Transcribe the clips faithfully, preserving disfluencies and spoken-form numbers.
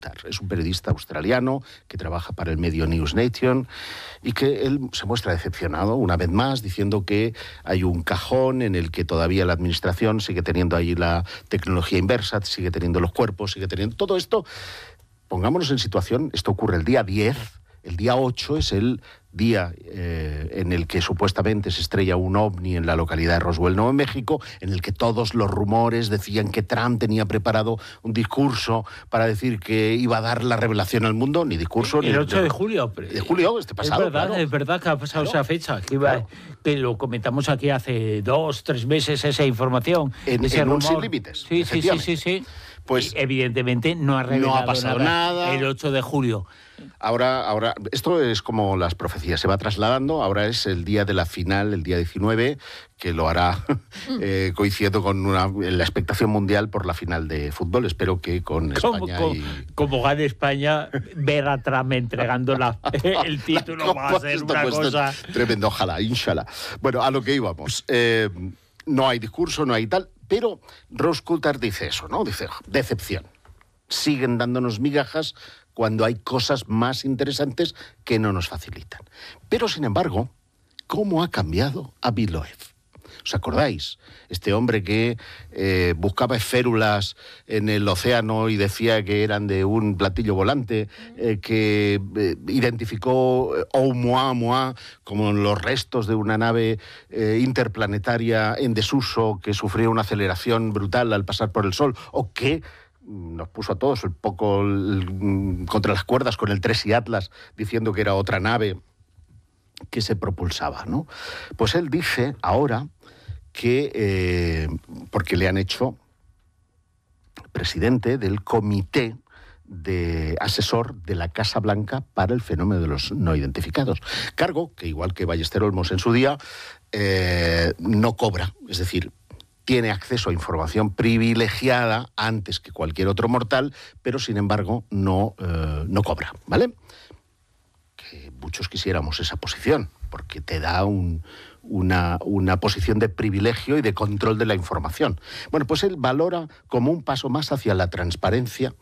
Es un periodista australiano que trabaja para el medio News Nation y que él se muestra decepcionado una vez más, diciendo que hay un cajón en el que todavía la administración sigue teniendo ahí la tecnología inversa, sigue teniendo los cuerpos, sigue teniendo todo esto. Pongámonos en situación, esto ocurre el día diez, el día ocho es el día eh, en el que supuestamente se estrella un ovni en la localidad de Roswell, Nuevo México, en el que todos los rumores decían que Trump tenía preparado un discurso para decir que iba a dar la revelación al mundo, ni discurso... El ni, ocho de julio. De julio, este pasado, Es verdad, claro. es verdad que ha pasado Claro. esa fecha. Que, iba, Claro. que lo comentamos aquí hace dos, tres meses, esa información. En, ese en un rumor. Sin Límites, Sí, sí, sí, efectivamente. sí, sí. Pues Y evidentemente no ha revelado no ha pasado nada. el ocho de julio. Ahora, ahora, esto es como las profecías, se va trasladando, ahora es el día de la final, el día diecinueve, que lo hará eh, coincidiendo con una, la expectación mundial por la final de fútbol. Espero que con Como, España como, y... como gane España, ver a Trump entregando la, el título va a ser Esto, una pues, cosa... tremendo, ojalá, inshallah. Bueno, a lo que íbamos. Eh, no hay discurso, no hay tal, pero Ross Coulthard dice eso, ¿no? Dice, decepción. Siguen dándonos migajas cuando hay cosas más interesantes que no nos facilitan. Pero, sin embargo, ¿cómo ha cambiado Avi Loeb? ¿Os acordáis? Este hombre que eh, buscaba esférulas en el océano y decía que eran de un platillo volante, eh, que eh, identificó eh, Oumuamua como los restos de una nave eh, interplanetaria en desuso que sufrió una aceleración brutal al pasar por el Sol, o que nos puso a todos un poco el, contra las cuerdas con el Tracy Atlas, diciendo que era otra nave que se propulsaba, ¿no? Pues él dice ahora que, eh, porque le han hecho presidente del comité de asesor de la Casa Blanca para el fenómeno de los no identificados. Cargo que, igual que Ballester Olmos en su día, eh, no cobra, es decir, tiene acceso a información privilegiada antes que cualquier otro mortal, pero sin embargo no, eh, no cobra, ¿vale? Que muchos quisiéramos esa posición, porque te da un, una, una posición de privilegio y de control de la información. Bueno, pues él valora como un paso más hacia la transparencia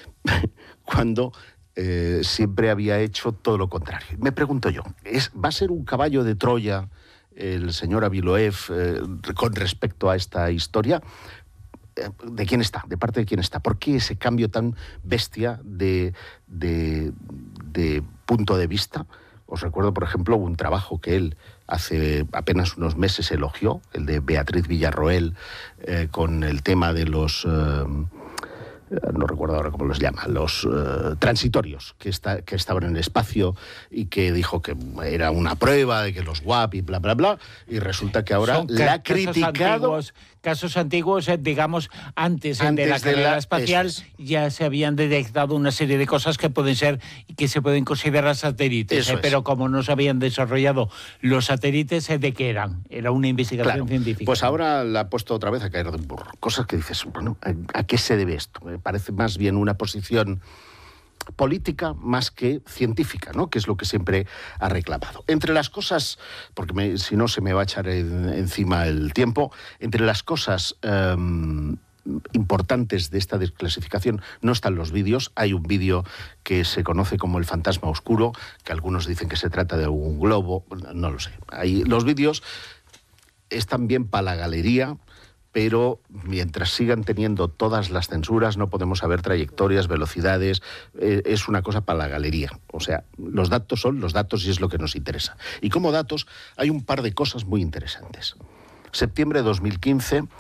cuando eh, siempre había hecho todo lo contrario. Me pregunto yo, ¿es, ¿va a ser un caballo de Troya el señor Avi Loeb eh, con respecto a esta historia? ¿De quién está? ¿De parte de quién está? ¿Por qué ese cambio tan bestia de, de, de punto de vista? Os recuerdo, por ejemplo, un trabajo que él hace apenas unos meses elogió, el de Beatriz Villarroel, eh, con el tema de los... Eh, no recuerdo ahora cómo los llama, los uh, transitorios que, está, que estaban en el espacio y que dijo que era una prueba de que los W A P y bla, bla, bla, y resulta que ahora la ha criticado... Antiguos, casos antiguos, eh, digamos, antes, Antes de la de carrera la- espacial, eso es. ya se habían detectado una serie de cosas que pueden ser y que se pueden considerar satélites, Eso eh, es. pero como no se habían desarrollado los satélites, eh, ¿de qué eran? Era una investigación Claro, científica. pues ahora la ha puesto otra vez a caer de un burro. Cosas que dices, bueno, ¿a, a qué se debe esto? Me parece más bien una posición política más que científica, ¿no? Que es lo que siempre ha reclamado. Entre las cosas, porque me, si no se me va a echar en, encima el tiempo, entre las cosas eh, importantes de esta desclasificación no están los vídeos. Hay un vídeo que se conoce como el fantasma oscuro, que algunos dicen que se trata de un globo, no lo sé. Hay, los vídeos están bien para la galería, pero mientras sigan teniendo todas las censuras no podemos saber trayectorias, velocidades, eh, es una cosa para la galería. O sea, los datos son los datos y es lo que nos interesa. Y como datos hay un par de cosas muy interesantes. Septiembre de dos mil quince,